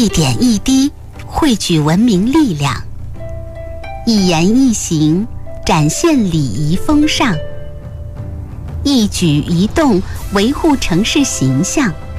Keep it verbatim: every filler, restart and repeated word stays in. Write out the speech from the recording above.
一点一滴汇聚文明力量，一言一行展现礼仪风尚，一举一动维护城市形象。